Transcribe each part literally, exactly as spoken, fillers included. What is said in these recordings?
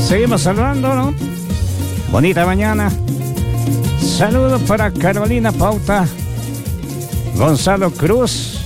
Seguimos saludando, ¿no? Bonita mañana. Saludos para Carolina Pauta, Gonzalo Cruz,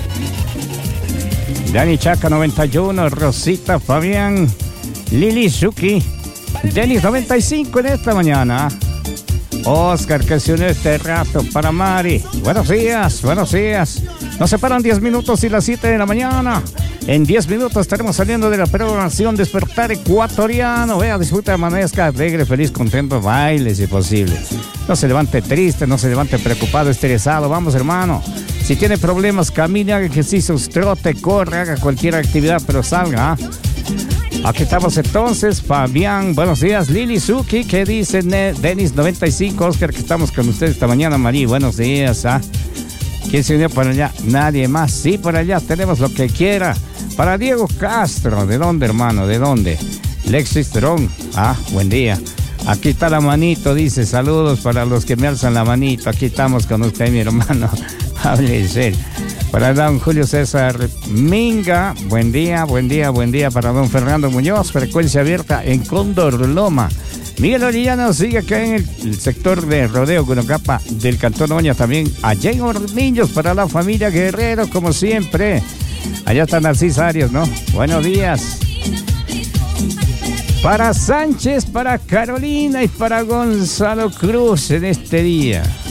Dani Chaca noventa y uno, Rosita Fabián, Lili Suki, Denis noventa y cinco en esta mañana. Oscar que se unió este rato para Mari. Buenos días, buenos días. Nos separan diez minutos y las siete de la mañana. En diez minutos estaremos saliendo de la programación Despertar Ecuatoriano. Vea, disfruta, amanezca alegre, feliz, contento, baile si posible. No se levante triste, no se levante preocupado, estresado. Vamos, hermano. Si tiene problemas, camine, haga ejercicios, trote, corre, haga cualquier actividad, pero salga. ¿eh? Aquí estamos entonces, Fabián, buenos días, Lili Suki, ¿qué dice Denis noventa y cinco? Oscar, que estamos con ustedes esta mañana, María, buenos días. ¿ah? ¿Quién se unió por allá? Nadie más, sí, por allá tenemos lo que quiera. Para Diego Castro, ¿de dónde, hermano? ¿De dónde? Lexi Strong, ah, buen día. Aquí está la manito, dice, saludos para los que me alzan la manito, aquí estamos con usted, mi hermano, hable en serio. Para don Julio César Minga, buen día, buen día, buen día para don Fernando Muñoz, frecuencia abierta en Cóndor Loma. Miguel Orellano sigue acá en el, el sector de Rodeo Gunocapa del Cantón Oña, también allá en Hornillos para la familia Guerrero, como siempre. Allá está Narcís Arias, ¿no? Buenos días. Para Sánchez, para Carolina y para Gonzalo Cruz en este día.